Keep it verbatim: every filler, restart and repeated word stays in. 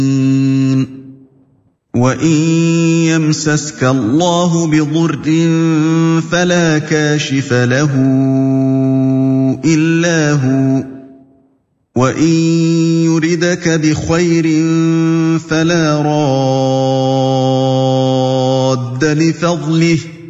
وَإِن يَمْسَسْكَ اللَّهُ بِضُرٍّ فَلَا كَاشِفَ لَهُ إِلَّا هُوَ وَإِن يُرِدْكَ بِخَيْرٍ فَلَا رَادَّ لِفَضْلِهِ